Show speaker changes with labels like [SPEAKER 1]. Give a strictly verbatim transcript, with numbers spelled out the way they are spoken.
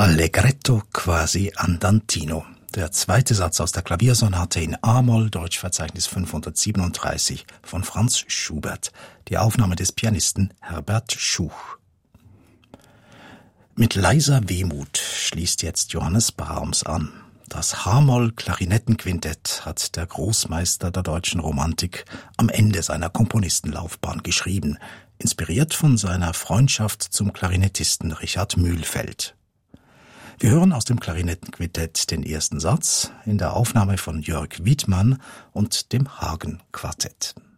[SPEAKER 1] Allegretto quasi andantino. Der zweite Satz aus der Klaviersonate in A-Moll, Deutschverzeichnis fünfhundertsiebenunddreißig von Franz Schubert. Die Aufnahme des Pianisten Herbert Schuch. Mit leiser Wehmut schließt jetzt Johannes Brahms an. Das H-Moll-Klarinettenquintett hat der Großmeister der deutschen Romantik am Ende seiner Komponistenlaufbahn geschrieben, inspiriert von seiner Freundschaft zum Klarinettisten Richard Mühlfeld. Wir hören aus dem Klarinettenquintett den ersten Satz in der Aufnahme von Jörg Wiedmann und dem Hagen-Quartett.